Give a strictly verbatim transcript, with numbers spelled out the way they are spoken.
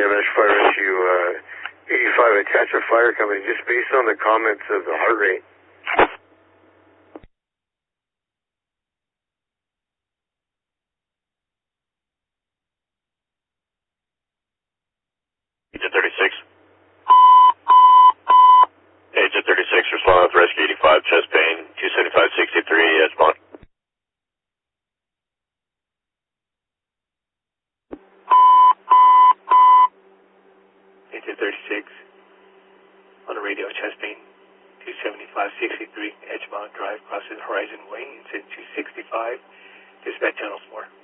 M S Fire Rescue uh, eighty-five, attach a fire company just based on the comments of the heart rate. Agent thirty-six. Agent thirty-six, respond with Rescue eighty-five, chest pain, two seventy-five sixty-three, Edgemont. Agent thirty-six, on the radio, chest pain, two seventy-five sixty-three, Edgemont Drive, crosses Horizon Way, incident two sixty-five, dispatch channels four.